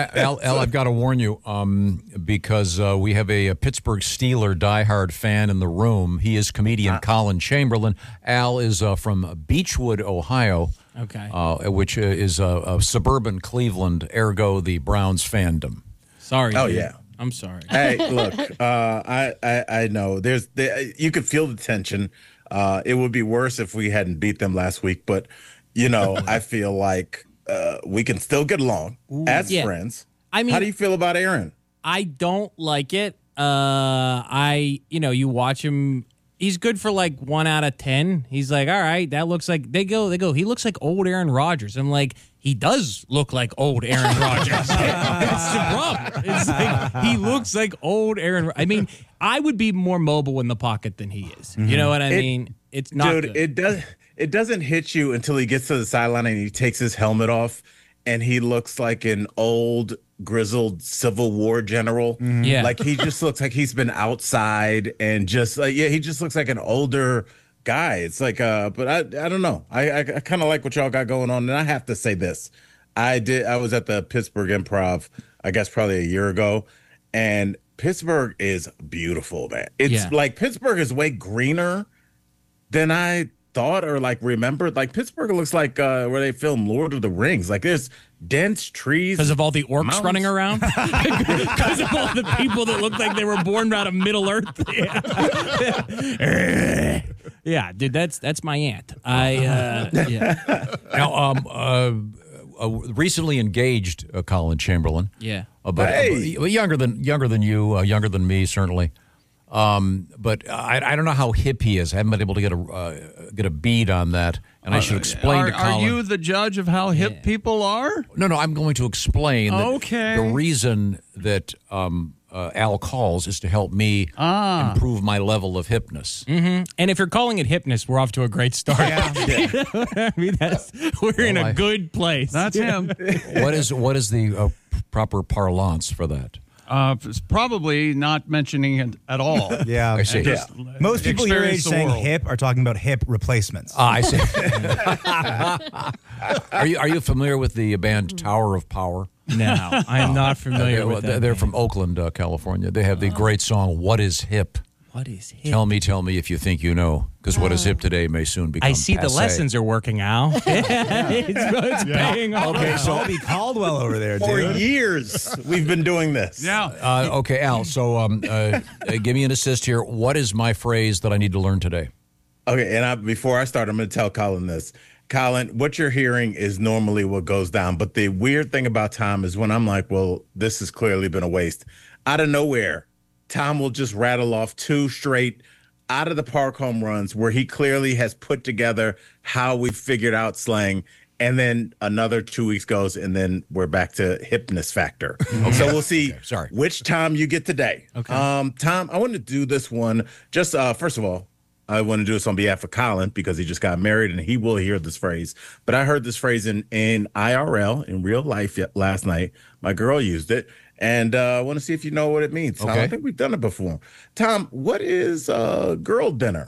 Al, I've got to warn you because we have a Pittsburgh Steeler diehard fan in the room. He is comedian Colin Chamberlain. Al is from Beechwood, Ohio, which is suburban Cleveland, ergo the Browns fandom. Sorry. Oh, dude. yeah. I'm sorry. Hey, look, I know you could feel the tension. It would be worse if we hadn't beat them last week, but I feel like we can still get along as friends. I mean, how do you feel about Aaron? I don't like it. You watch him. He's good for like 1 out of 10. He's like, all right, that looks like they go. He looks like old Aaron Rodgers. I'm like, he does look like old Aaron Rodgers. It's the problem. It's like he looks like old Aaron. I mean, I would be more mobile in the pocket than he is. You know what I mean? It's not good. It doesn't hit you until he gets to the sideline and he takes his helmet off and he looks like an old grizzled Civil War general. Yeah. Like he just looks like he's been outside and just he just looks like an older guy. It's like but I don't know. I kind of like what y'all got going on, and I have to say this. I was at the Pittsburgh Improv, I guess probably a year ago, and Pittsburgh is beautiful, man. It's like Pittsburgh is way greener than I thought or like remembered. Like Pittsburgh looks like where they filmed Lord of the Rings. Like there's dense trees because of all the orcs mountains running around. Because of all the people that look like they were born out of Middle Earth. Yeah, dude, that's my aunt. Now, recently engaged Colin Chamberlain. Yeah, but younger than you, younger than me, certainly. But I don't know how hip he is. I haven't been able to get a bead on that, and I should explain to Colin. Are you the judge of how hip people are? No, I'm going to explain. Okay. That the reason that Al calls is to help me improve my level of hipness. Mm-hmm. And if you're calling it hipness, we're off to a great start. I mean, we're in a good place. That's him. What is the proper parlance for that? It's probably not mentioning it at all. Yeah, I see. Most people your age saying world. hip are talking about hip replacements. I see. Are you familiar with the band Tower of Power? No, I am not familiar with that. They're from Oakland, California. They have the great song "What Is Hip." What is hip? Tell me if you think you know, because what is hip today may soon become I see passé. the lessons are working out. it's paying off. Okay, so I'll be Caldwell over there, For dude. years we've been doing this. Yeah. Okay, Al. So give me an assist here. What is my phrase that I need to learn today? Okay, and before I start, I'm going to tell Colin this. Colin, what you're hearing is normally what goes down. But the weird thing about Tom is when I'm like, well, this has clearly been a waste. Out of nowhere, Tom will just rattle off 2 straight out of the park home runs where he clearly has put together how we figured out slang. And then another 2 weeks goes, and then we're back to hipness factor. So we'll see which Tom you get today. Okay. Tom, I want to do this one. Just first of all, I want to do this on behalf of Colin because he just got married and he will hear this phrase. But I heard this phrase in IRL, in real life, last night. My girl used it. And I want to see if you know what it means. Tom, I think we've done it before. Tom, what is girl dinner?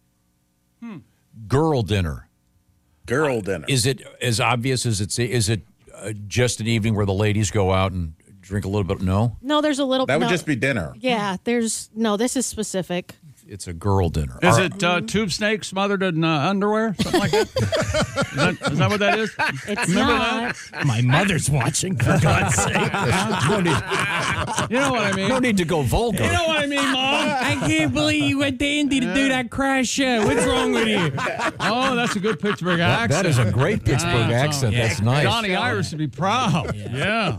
Girl dinner. Girl dinner. Is it as obvious as it's? Is it just an evening where the ladies go out and drink a little bit? No, there's a little. That would just be dinner. Yeah, this is specific. It's a girl dinner. Is it tube snake smothered in underwear? Something like that? Is that what that is? It's Remember not. that? My mother's watching, for God's sake. You know what I mean? No need to go vulgar. You know what I mean, Mom? I can't believe you went to Indy to do that crash show. What's wrong with you? Oh, that's a good Pittsburgh accent. That is a great Pittsburgh accent. yeah. That's nice. Johnny Irish would be proud. Yeah.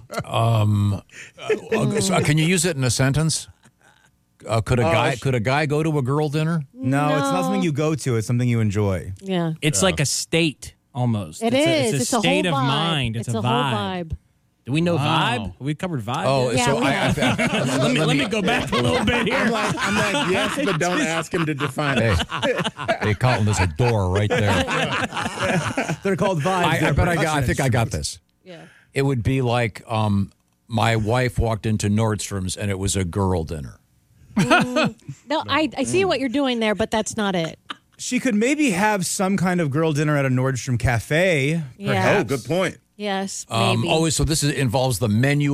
So can you use it in a sentence? Could a guy go to a girl dinner? No, it's not something you go to. It's something you enjoy. Yeah. It's like a state almost. It it's is. a state whole of vibe. mind. It's a whole vibe. Do we know Wow. vibe? We covered vibe. Oh, Yeah, so we have. let me go back a little bit here. I'm like, yes, but don't ask him to define it. Hey, Colin, there's a door right there. They're called vibes. I think I got this. Yeah. It would be like my wife walked into Nordstrom's and it was a girl dinner. No, I see what you're doing there, but that's not it. She could maybe have some kind of girl dinner at a Nordstrom cafe. Yeah. Oh, good point. Yes, maybe. So this involves the menu